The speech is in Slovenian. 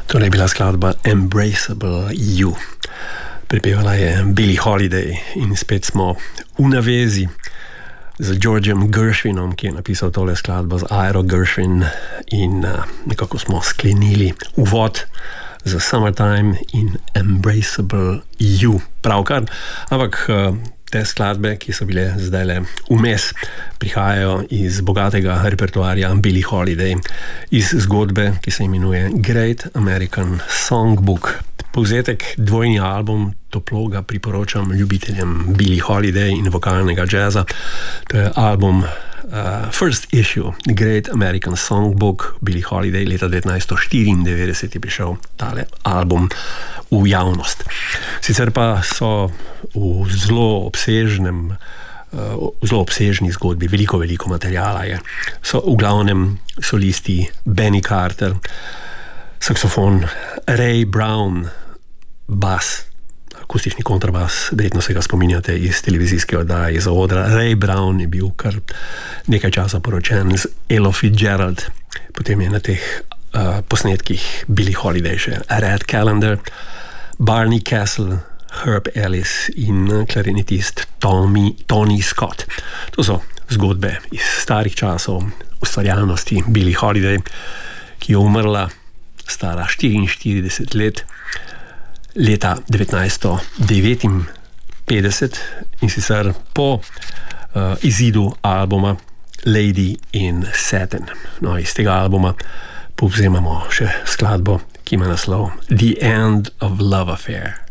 Torej je bila skladba Embraceable You. Pripevala je Billie Holiday in spet smo v navezi z Georgem Gershwinom, ki je napisal tole skladbo z Iro Gershwin in nekako smo sklenili uvod za Summertime in Embraceable You. Pravkar, ampak te skladbe, ki so bile zdajle vmes, prihajajo iz bogatega repertoarja Billie Holiday, iz zgodbe, ki se imenuje Great American Songbook. Povzetek, dvojni album, toplo ga priporočam ljubiteljem Billie Holiday in vokalnega jazza. To je album First Issue, Great American Songbook, Billie Holiday, leta 1994 je prišel tale album v javnost. Sicer pa so v zelo obsežni zgodbi, veliko materijala je. So v glavnem solisti Benny Carter, saksofon Ray Brown, bas, akustični kontrabas, verjetno se ga spominjate iz televizijske oddaje, iz odra. Ray Brown je bil kar nekaj časa poročen z Ella Fitzgerald, potem je na teh posnetkih Billie Holiday še Red Callender, Barney Castle, Herb Ellis in klarinetist Tony Scott. To so zgodbe iz starih časov ustvarjalnosti Billie Holiday, ki je umrla stara 44 let, leta 1959 in sicer po izidu albuma Lady in Satin. No, iz tega albuma povzemamo še skladbo, ki ima naslov The End of Love Affair.